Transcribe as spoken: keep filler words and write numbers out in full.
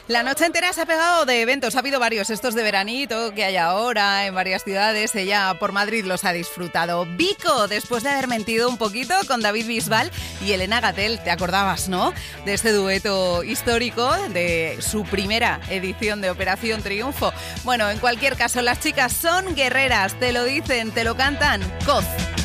La noche entera se ha pegado de eventos, ha habido varios, estos de veranito que hay ahora en varias ciudades, ella por Madrid los ha disfrutado. Vico, después de haber mentido un poquito con David Bisbal y Elena Gatell, ¿te acordabas, no? De este dueto histórico de su primera edición de Operación Triunfo. Bueno, en cualquier caso, las chicas son guerreras, te lo dicen, te lo cantan, Coz.